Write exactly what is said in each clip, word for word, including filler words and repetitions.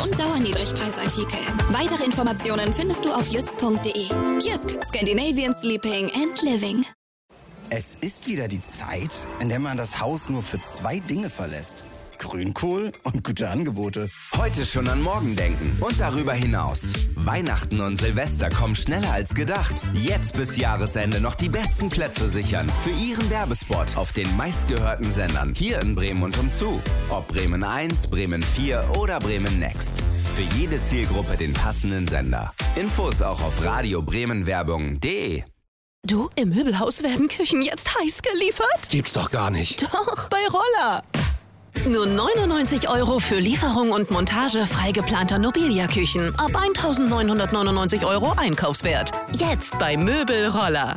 und Dauerniedrigpreisartikel. Weitere Informationen findest du auf jysk punkt de. Jysk, Scandinavian Sleeping and Living. Es ist wieder die Zeit, in der man das Haus nur für zwei Dinge verlässt. Grünkohl und gute Angebote. Heute schon an morgen denken und darüber hinaus. Weihnachten und Silvester kommen schneller als gedacht. Jetzt bis Jahresende noch die besten Plätze sichern für Ihren Werbespot auf den meistgehörten Sendern hier in Bremen und umzu. Ob Bremen eins, Bremen vier oder Bremen Next. Für jede Zielgruppe den passenden Sender. Infos auch auf radio bremen werbung punkt de. Du, im Möbelhaus werden Küchen jetzt heiß geliefert? Gibt's doch gar nicht. Doch, bei Roller. Nur neunundneunzig Euro für Lieferung und Montage frei geplanter Nobilia-Küchen ab eintausendneunhundertneunundneunzig Euro Einkaufswert. Jetzt bei Möbelroller.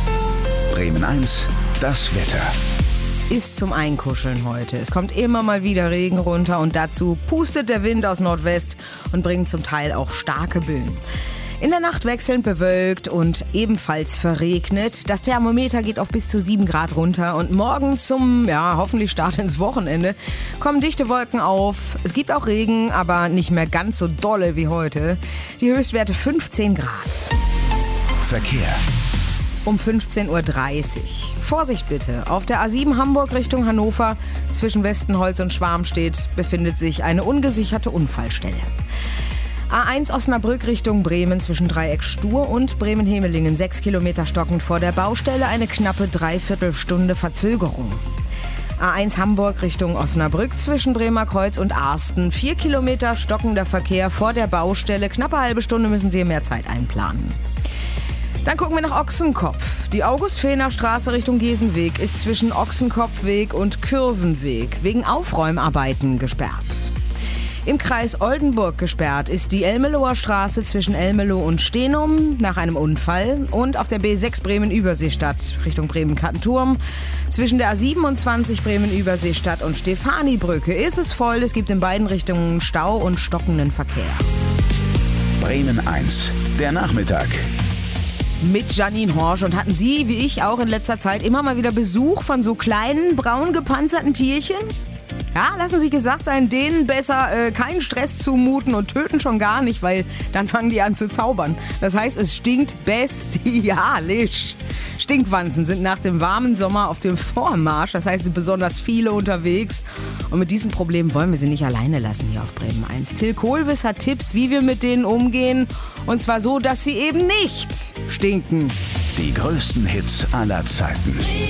Bremen eins, das Wetter. Ist zum Einkuscheln heute. Es kommt immer mal wieder Regen runter und dazu pustet der Wind aus Nordwest und bringt zum Teil auch starke Böen. In der Nacht wechselnd bewölkt und ebenfalls verregnet. Das Thermometer geht auf bis zu sieben Grad runter. Und morgen zum, ja, hoffentlich Start ins Wochenende kommen dichte Wolken auf. Es gibt auch Regen, aber nicht mehr ganz so dolle wie heute. Die Höchstwerte fünfzehn Grad. Verkehr. Um fünfzehn Uhr dreißig. Vorsicht bitte. Auf der A sieben Hamburg Richtung Hannover zwischen Westenholz und Schwarmstedt befindet sich eine ungesicherte Unfallstelle. A eins Osnabrück Richtung Bremen zwischen Dreieck Stur und Bremen-Hemelingen. Sechs Kilometer stockend vor der Baustelle, eine knappe Dreiviertelstunde Verzögerung. A eins Hamburg Richtung Osnabrück zwischen Bremerkreuz und Arsten. Vier Kilometer stockender Verkehr vor der Baustelle. Knappe halbe Stunde müssen Sie mehr Zeit einplanen. Dann gucken wir nach Ochsenkopf. Die August-Fehner Straße Richtung Gesenweg ist zwischen Ochsenkopfweg und Kürvenweg wegen Aufräumarbeiten gesperrt. Im Kreis Oldenburg gesperrt ist die Elmeloher Straße zwischen Elmelo und Stenum nach einem Unfall und auf der B sechs Bremen-Überseestadt Richtung Bremen-Kattenturm. Zwischen der A siebenundzwanzig Bremen-Überseestadt und Stefanibrücke ist es voll. Es gibt in beiden Richtungen Stau und stockenden Verkehr. Bremen eins, der Nachmittag. Mit Janine Horsch. Und hatten Sie, wie ich auch in letzter Zeit, immer mal wieder Besuch von so kleinen, braun gepanzerten Tierchen? Ja, lassen Sie gesagt sein, denen besser äh, keinen Stress zumuten und töten schon gar nicht, weil dann fangen die an zu zaubern. Das heißt, es stinkt bestialisch. Stinkwanzen sind nach dem warmen Sommer auf dem Vormarsch. Das heißt, es sind besonders viele unterwegs. Und mit diesem Problem wollen wir sie nicht alleine lassen hier auf Bremen eins. Till Kohlwiss hat Tipps, wie wir mit denen umgehen. Und zwar so, dass sie eben nicht stinken. Die größten Hits aller Zeiten.